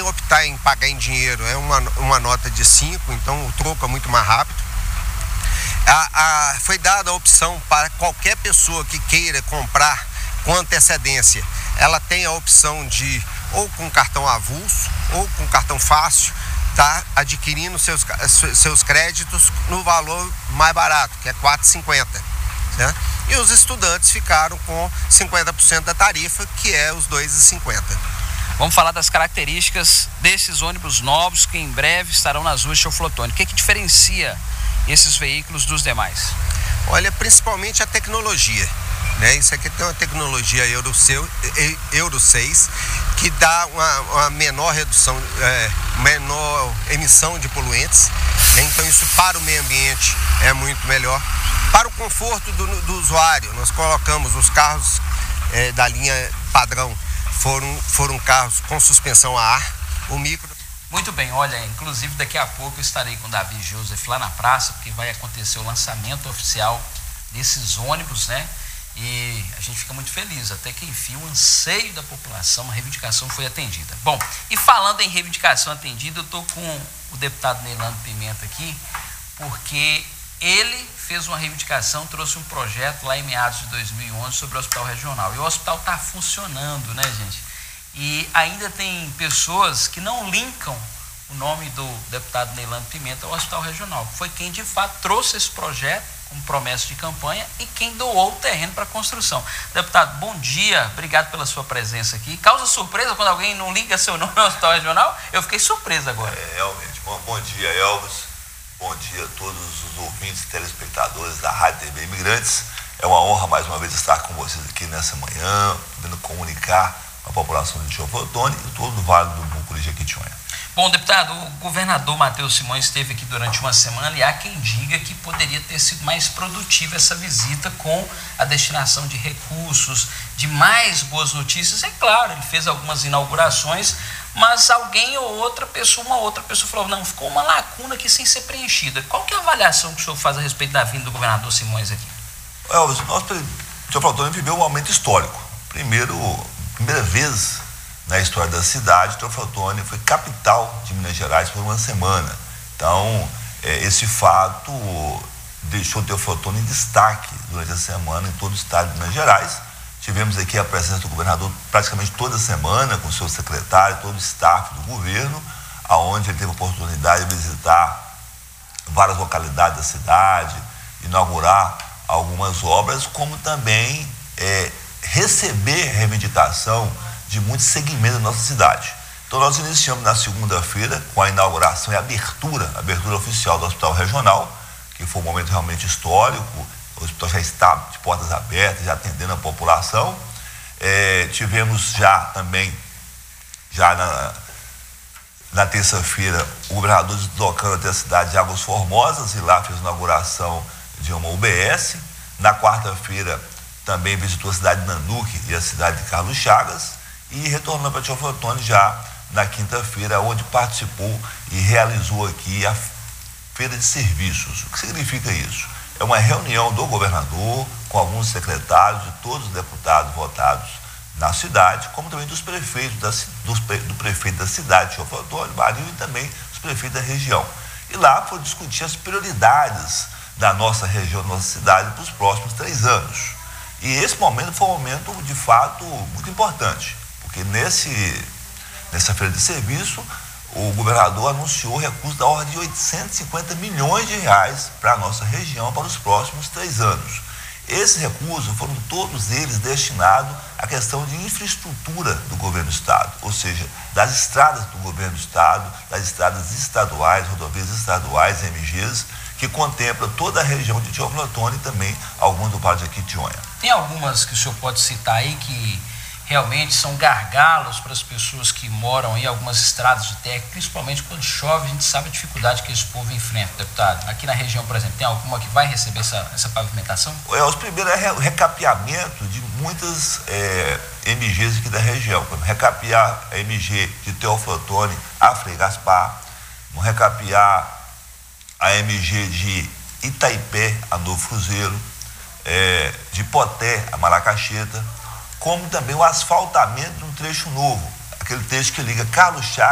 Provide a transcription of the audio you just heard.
optar em pagar em dinheiro, é uma nota de 5, então o troco é muito mais rápido. Foi dada a opção para qualquer pessoa que queira comprar com antecedência. Ela tem a opção de ou com cartão avulso ou com cartão fácil, tá adquirindo seus créditos no valor mais barato, que é R$ 4,50. Né? E os estudantes ficaram com 50% da tarifa, que é os R$ 2,50. Vamos falar das características desses ônibus novos que em breve estarão nas ruas de Teoflotone. O que diferencia esses veículos dos demais? Olha, principalmente a tecnologia, né? Isso aqui tem uma tecnologia Euro 6 que dá uma menor redução, menor emissão de poluentes, né? Então isso para o meio ambiente é muito melhor. Para o conforto do usuário, nós colocamos os carros da linha padrão, foram carros com suspensão a ar, o micro. Muito bem, olha, inclusive daqui a pouco eu estarei com o Davi Joseph lá na praça, porque vai acontecer o lançamento oficial desses ônibus, né? E a gente fica muito feliz, até que enfim o anseio da população, a reivindicação foi atendida. Bom, e falando em reivindicação atendida, eu estou com o deputado Neilando Pimenta aqui, porque ele fez uma reivindicação, trouxe um projeto lá em meados de 2011 sobre o hospital regional. E o hospital está funcionando, né, gente? E ainda tem pessoas que não linkam o nome do deputado Neilando Pimenta ao hospital regional. Foi quem, de fato, trouxe esse projeto como promessa de campanha e quem doou o terreno para a construção. Deputado, bom dia, obrigado pela sua presença aqui. Causa surpresa quando alguém não liga seu nome ao hospital regional? Eu fiquei surpreso agora. Realmente. Bom dia, Elvis. Bom dia a todos os ouvintes e telespectadores da Rádio TV Imigrantes. É uma honra mais uma vez estar com vocês aqui nessa manhã, podendo comunicar a população de Teoflotone e todo o Vale do Mucuri de Jequitinhonha. Bom, deputado, o governador Matheus Simões esteve aqui durante uma semana e há quem diga que poderia ter sido mais produtiva essa visita com a destinação de recursos, de mais boas notícias. É claro, ele fez algumas inaugurações, mas alguém ou uma outra pessoa falou, não, ficou uma lacuna aqui sem ser preenchida. Qual que é a avaliação que o senhor faz a respeito da vinda do governador Simões aqui? Elvis, Teoflotone viveu um momento histórico. Primeira vez na história da cidade, Teoflotone foi capital de Minas Gerais por uma semana. Então, esse fato deixou Teoflotone em destaque durante a semana em todo o estado de Minas Gerais. Tivemos aqui a presença do governador praticamente toda semana, com seu secretário, todo o staff do governo, aonde ele teve a oportunidade de visitar várias localidades da cidade, inaugurar algumas obras, como também receber reivindicação de muitos segmentos da nossa cidade. Então nós iniciamos na segunda-feira com a inauguração e abertura oficial do Hospital Regional, que foi um momento realmente histórico. O hospital já está de portas abertas, já atendendo a população. Tivemos na terça-feira, o governador deslocando até a cidade de Águas Formosas e lá fez a inauguração de uma UBS. Na quarta-feira, também visitou a cidade de Nanuque e a cidade de Carlos Chagas e retornou para Teoflotone já na quinta-feira, onde participou e realizou aqui a Feira de Serviços. O que significa isso? É uma reunião do governador com alguns secretários e todos os deputados votados na cidade, como também dos prefeitos, do prefeito da cidade de Teoflotone, Marinho, e também dos prefeitos da região. E lá foi discutir as prioridades da nossa região, da nossa cidade, para os próximos 3 anos. E esse momento foi um momento, de fato, muito importante, porque nessa feira de serviço, o governador anunciou recursos da ordem de 850 milhões de reais para a nossa região para os próximos 3 anos. Esses recursos foram todos eles destinados à questão de infraestrutura do governo do estado, ou seja, das estradas do governo do estado, das estradas estaduais, rodovias estaduais, MGs, que contempla toda a região de Teoflotone e também alguns do Vale de Jequitinhonha. Tem algumas que o senhor pode citar aí que realmente são gargalos para as pessoas que moram em algumas estradas de terra, principalmente quando chove, a gente sabe a dificuldade que esse povo enfrenta, deputado. Aqui na região, por exemplo, tem alguma que vai receber essa pavimentação? Os primeiros é o recapeamento de muitas MGs aqui da região. Recapear a MG de Teoflotone a Frei Gaspar, recapear a MG de Itaipé a Novo Cruzeiro, de Poté a Maracacheta, como também o asfaltamento de um trecho novo, aquele trecho que liga Carlos Chagas